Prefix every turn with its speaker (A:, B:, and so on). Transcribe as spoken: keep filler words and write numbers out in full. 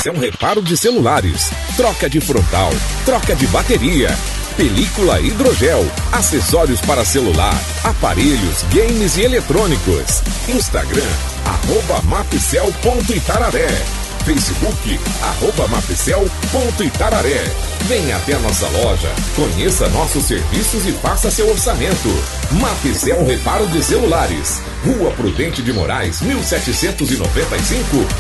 A: Mapecel Reparo de Celulares, troca de frontal, troca de bateria, película hidrogel, acessórios para celular, aparelhos, games e eletrônicos. Instagram, arroba mapecel ponto itararé. Facebook, arroba mapecel ponto itararé. Venha até a nossa loja, conheça nossos serviços e faça seu orçamento. Mapecel Reparo de Celulares, Rua Prudente de Moraes, mil setecentos e noventa e cinco,